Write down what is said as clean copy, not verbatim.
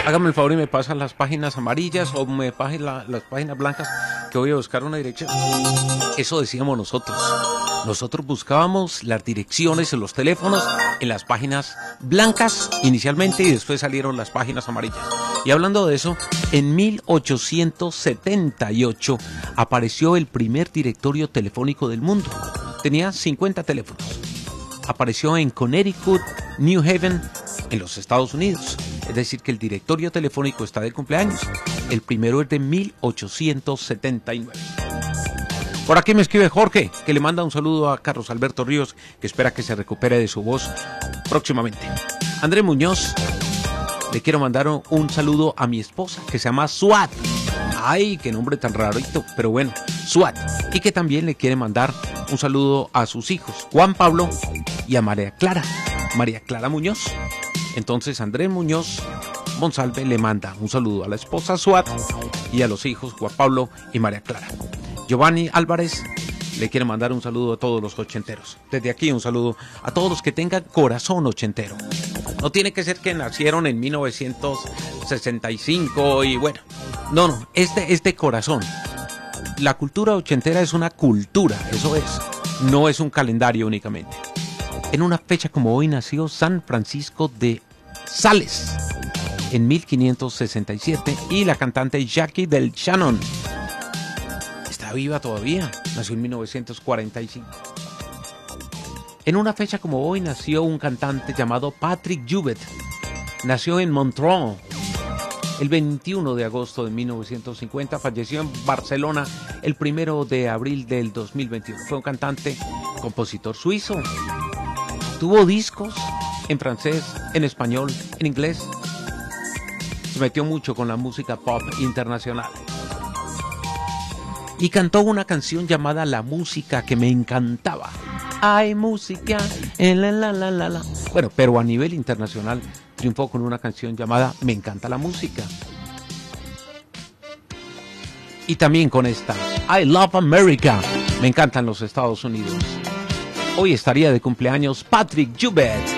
Hágame el favor y me pasa las páginas amarillas o me pasa las páginas blancas que voy a buscar una dirección. Eso decíamos nosotros. Nosotros buscábamos las direcciones en los teléfonos en las páginas blancas inicialmente y después salieron las páginas amarillas. Y hablando de eso, en 1878 apareció el primer directorio telefónico del mundo. Tenía 50 teléfonos. Apareció en Connecticut, New Haven, en los Estados Unidos. Es decir, que el directorio telefónico está de cumpleaños. El primero es de 1879. Por aquí me escribe Jorge, que le manda un saludo a Carlos Alberto Ríos, que espera que se recupere de su voz próximamente. Andrés Muñoz, le quiero mandar un saludo a mi esposa, que se llama Suat. Ay, qué nombre tan rarito, pero bueno, Suat. Y que también le quiere mandar un saludo a sus hijos, Juan Pablo y a María Clara Muñoz. Entonces Andrés Muñoz Monsalve le manda un saludo a la esposa Suat y a los hijos Juan Pablo y María Clara. Giovanni Álvarez le quiere mandar un saludo a todos los ochenteros. Desde aquí un saludo a todos los que tengan corazón ochentero. No tiene que ser que nacieron en 1965 y bueno. No, es de corazón. La cultura ochentera es una cultura, eso es. No es un calendario únicamente. En una fecha como hoy nació San Francisco de Sales en 1567 y la cantante Jackie del Shannon. Está viva todavía, nació en 1945. En una fecha como hoy nació un cantante llamado Patrick Joubert. Nació en Montreux el 21 de agosto de 1950, falleció en Barcelona el 1 de abril del 2021. Fue un cantante, compositor suizo. Tuvo discos en francés, en español, en inglés. Se metió mucho con la música pop internacional. Y cantó una canción llamada La Música, que me encantaba. Hay música en la. Bueno, pero a nivel internacional triunfó con una canción llamada Me encanta la música. Y también con esta, I Love America. Me encantan los Estados Unidos. Hoy estaría de cumpleaños Patrick Joubert.